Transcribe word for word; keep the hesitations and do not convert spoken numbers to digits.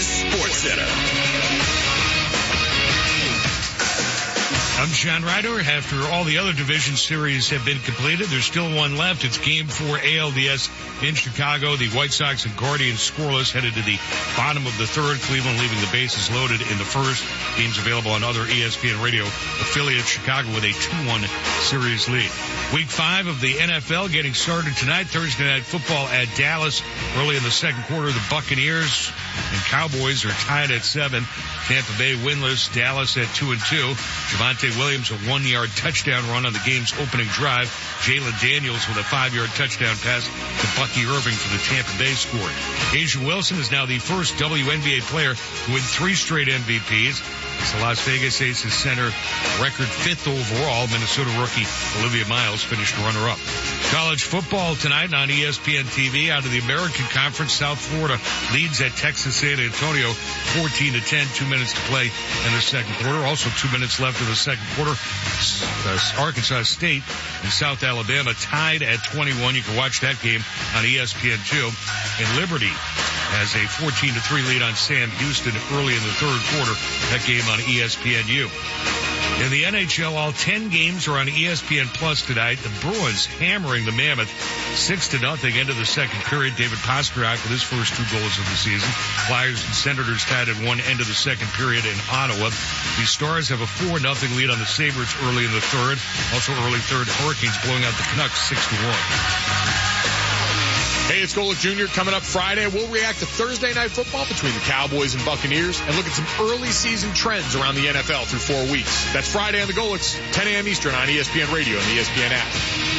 Sports Center. I'm John Ryder. After all the other division series have been completed, there's still one left. It's Game four A L D S in Chicago. The White Sox and Guardians scoreless, headed to the bottom of the third. Cleveland leaving the bases loaded in the first. Games available on other E S P N radio affiliates. Chicago with a two one series lead. Week five of the N F L getting started tonight. Thursday Night Football at Dallas. Early in the second quarter, the Buccaneers and Cowboys are tied at seven. Tampa Bay winless. Dallas at two and two. Javonte Williams a one-yard touchdown run on the game's opening drive. Jalen Daniels with a five-yard touchdown pass to Bucky Irving for the Tampa Bay score. Asia Wilson is now the first W N B A player to win three straight M V Ps. As the Las Vegas Aces center record fifth overall. Minnesota rookie Olivia Miles finished runner-up. College football tonight on E S P N T V. Out of the American Conference, South Florida leads at Texas San Antonio fourteen to ten. Two minutes to play in the second quarter. Also two minutes left in the second quarter. Arkansas State and South Alabama tied at twenty-one. You can watch that game on E S P N two. And Liberty has a fourteen to three lead on Sam Houston early in the third quarter. That game on E S P N U. In the N H L, all ten games are on E S P N Plus tonight. The Bruins hammering the Mammoth six to nothing into the second period. David Pastrnak with his first two goals of the season. Flyers and Senators tied at one end of the second period in Ottawa. The Stars have a four nothing lead on the Sabres early in the third. Also early third, Hurricanes blowing out the Canucks six to one. Hey, it's Golic Junior Coming up Friday. We'll react to Thursday Night Football between the Cowboys and Buccaneers and look at some early season trends around the N F L through four weeks. That's Friday on the Golics, ten a.m. Eastern on E S P N Radio and the E S P N app.